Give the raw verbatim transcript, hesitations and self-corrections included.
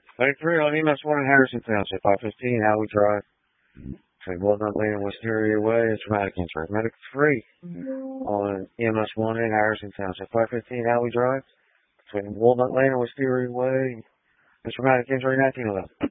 thirty-three on E M S one in Harrison Township, five fifteen Howie Drive. Between Walnut Lane and Wisteria Way, and traumatic injury. Medic three on E M S one in Harrison Township, five fifteen Howie Drive. Between Walnut Lane and Wisteria Way, and traumatic injury, nineteen eleven.